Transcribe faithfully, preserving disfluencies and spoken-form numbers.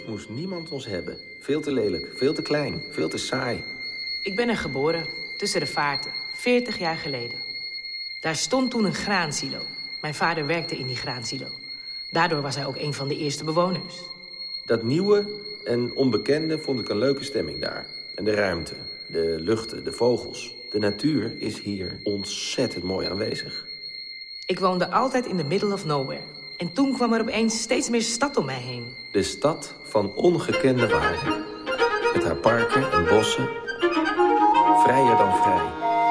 moest niemand ons hebben. Veel te lelijk, veel te klein, veel te saai. Ik ben er geboren, tussen de vaarten, veertig jaar geleden. Daar stond toen een graansilo. Mijn vader werkte in die graansilo. Daardoor was hij ook een van de eerste bewoners. Dat nieuwe en onbekende vond ik een leuke stemming daar. En de ruimte, de luchten, de vogels. De natuur is hier ontzettend mooi aanwezig. Ik woonde altijd in the middle of nowhere. En toen kwam er opeens steeds meer stad om mij heen. De stad van ongekende waarde. Met haar parken en bossen. Vrijer dan